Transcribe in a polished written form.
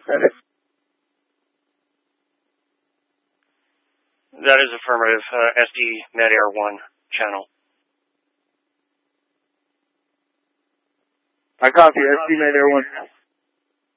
That is affirmative. SD Med Air 1 channel. I copy. SD Med Air 1.